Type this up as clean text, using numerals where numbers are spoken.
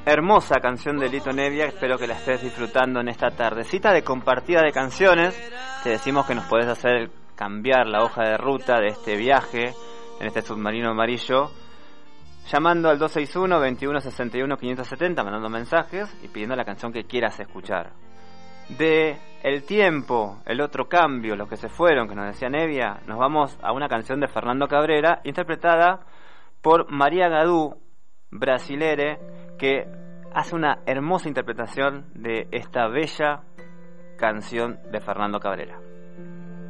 Hermosa canción de Lito Nevia, espero que la estés disfrutando en esta tardecita de compartida de canciones. Te decimos que nos podés hacer cambiar la hoja de ruta de este viaje en este submarino amarillo, llamando al 261-2161-570, mandando mensajes y pidiendo la canción que quieras escuchar. De El Tiempo, El Otro Cambio, Los que se fueron, que nos decía Nevia, nos vamos a una canción de Fernando Cabrera, interpretada por María Gadú, brasilere, que hace una hermosa interpretación de esta bella canción de Fernando Cabrera.